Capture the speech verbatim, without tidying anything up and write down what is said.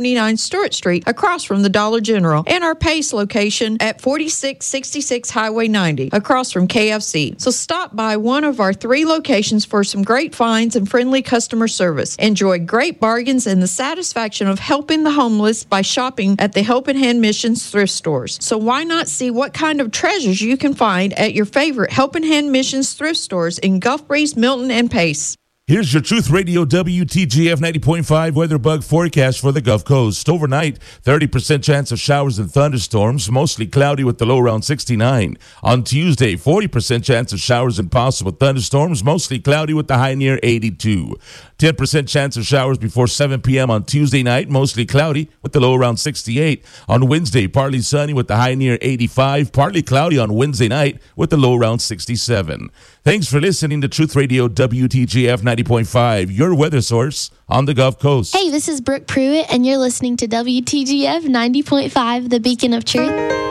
seventy-nine Stewart Street, across from the Dollar General, and our Pace location at forty-six sixty-six Highway ninety, across from K F C. So stop by one of our three locations for some great finds and friendly customer service. Enjoy great bargains and the satisfaction of helping the homeless by shopping at the Helping Hand Missions thrift stores. So why not see what kind of treasures you can find at your favorite Helping Hand Missions thrift stores in Gulf Breeze, Milton, and Pace. Here's your Truth Radio W T G F ninety point five weather bug forecast for the Gulf Coast. Overnight, thirty percent chance of showers and thunderstorms, mostly cloudy with the low around sixty-nine. On Tuesday, forty percent chance of showers and possible thunderstorms, mostly cloudy with the high near eighty-two. ten percent chance of showers before seven p.m. on Tuesday night, mostly cloudy with the low around sixty-eight. On Wednesday, partly sunny with the high near eighty-five, partly cloudy on Wednesday night with the low around sixty-seven. Thanks for listening to Truth Radio W T G F ninety point five, your weather source on the Gulf Coast. Hey, this is Brooke Pruitt, and you're listening to W T G F ninety point five, the Beacon of Truth.